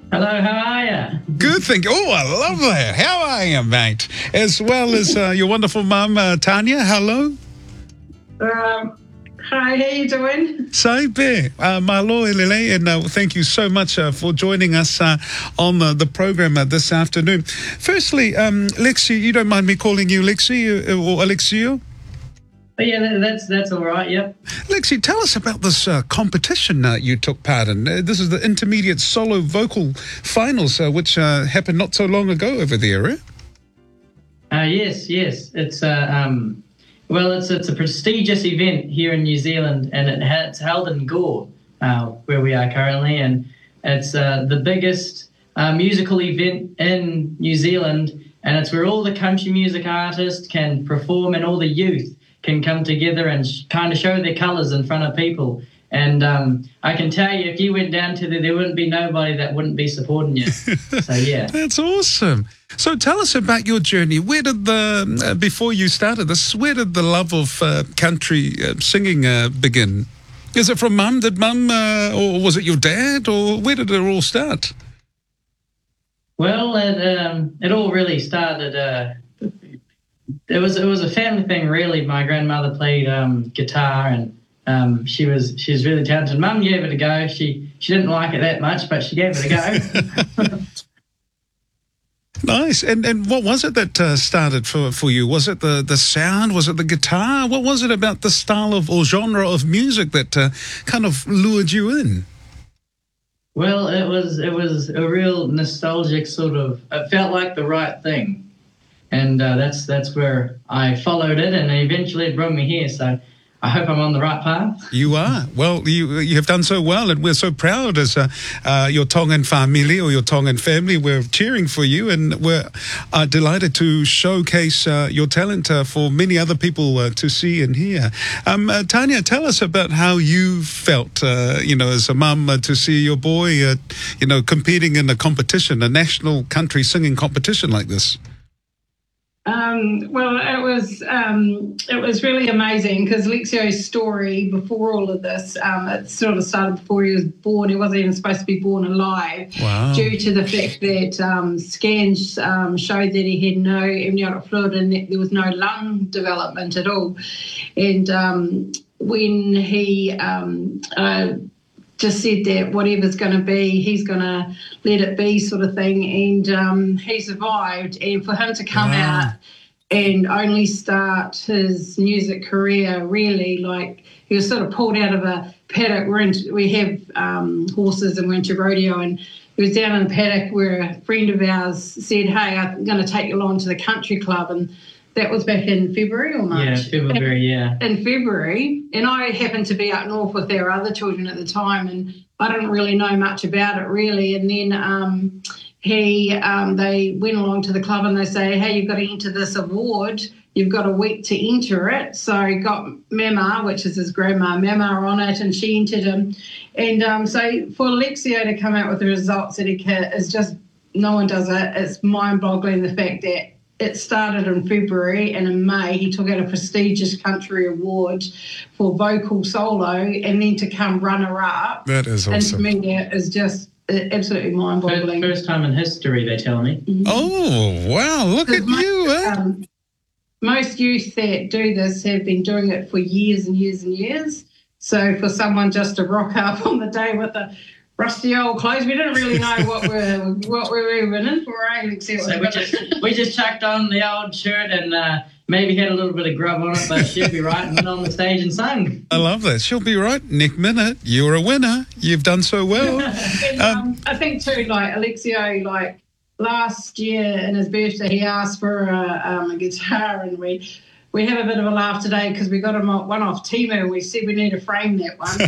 Hello, how are you? Good, thank you. Oh, I love that. How are you, mate? As well as your wonderful mum, Tanya. Hello. Hi, how you doing? Saipe, malo elele, and thank you so much for joining us on the program this afternoon. Firstly, Lexi, you don't mind me calling you Lexi or Alexio? Oh, yeah, that's all right, yep. Lexi, tell us about this competition you took part in. This is the intermediate solo vocal finals, which happened not so long ago over there, eh? Yes. It's it's a prestigious event here in New Zealand, and it's held in Gore, where we are currently, and it's the biggest musical event in New Zealand, and it's where all the country music artists can perform and all the youth can come together and kind of show their colours in front of people. And I can tell you, if you went down to there wouldn't be nobody that wouldn't be supporting you. So, yeah. That's awesome. So tell us about your journey. Where did before you started this, where did the love of country singing begin? Is it from mum? Did mum, or was it your dad, or where did it all start? Well, it all really started... It was a family thing, really. My grandmother played guitar, and she was really talented. Mum gave it a go. She didn't like it that much, but she gave it a go. Nice. And what was it that started for you? Was it the sound? Was it the guitar? What was it about the style of or genre of music that kind of lured you in? Well, it was a real nostalgic sort of. It felt like the right thing. And that's where I followed it, and eventually it brought me here. So I hope I'm on the right path. You are. Well, you have done so well, and we're so proud as your Tongan family or your Tongan family. We're cheering for you, and we're delighted to showcase your talent for many other people to see and hear. Tanya, tell us about how you felt, as a mum, to see your boy, competing in a competition, a national country singing competition like this. Well, it was really amazing because Lexio's story before all of this, it sort of started before he was born. He wasn't even supposed to be born alive. Wow. Due to the fact that scans showed that he had no amniotic fluid and that there was no lung development at all. And when he just said that whatever's going to be, he's going to let it be sort of thing. And he survived. And for him to come out and only start his music career, really, like he was sort of pulled out of a paddock. We have horses and went to rodeo, and he was down in the paddock where a friend of ours said, hey, I'm going to take you along to the country club. And that was back in February or March? Yeah, February, yeah. In February. And I happened to be up north with our other children at the time, and I didn't really know much about it, really. And then they went along to the club and they say, hey, you've got to enter this award. You've got a week to enter it. So he got Mama, which is his grandma, Mama on it, and she entered him. And so for Lexio to come out with the results that he can is just, no one does it. It's mind-boggling, the fact that it started in February, and in May he took out a prestigious country award for vocal solo, and then to come runner-up. That is awesome. And to me, that is just absolutely mind-boggling. First time in history, they tell me. Mm-hmm. Oh, wow, look at you, eh? Most youth that do this have been doing it for years and years and years. So for someone just to rock up on the day with the rusty old clothes, we didn't really know what we were even in for, So we just chucked on the old shirt and maybe had a little bit of grub on it, but she'll be right, and went on the stage and sung. I love that. She'll be right. Nick Minute, you're a winner. You've done so well. And, I think too, like Alexio, like last year in his birthday, he asked for a guitar, and we have a bit of a laugh today because we got him one off Temu, and we said we need to frame that one.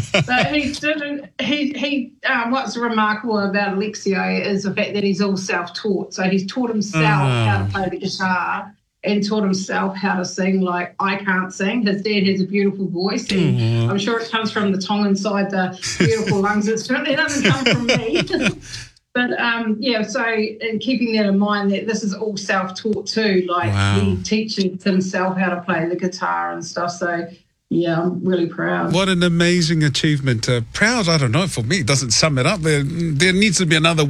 So what's remarkable about Alexio is the fact that he's all self-taught. So he's taught himself how to play the guitar and taught himself how to sing. Like, I can't sing. His dad has a beautiful voice, and I'm sure it comes from the Tongan side, the beautiful lungs. It certainly doesn't come from me. But, so in keeping that in mind, that this is all self-taught too, like he teaches himself how to play the guitar and stuff. So, yeah, I'm really proud. What an amazing achievement. Proud, I don't know, for me, it doesn't sum it up. There needs to be another